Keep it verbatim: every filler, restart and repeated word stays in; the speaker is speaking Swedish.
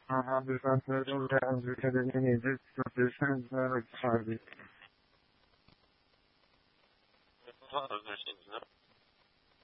Han hade sagt att han brukade medel så det känns väldigt farligt. Vad var det där?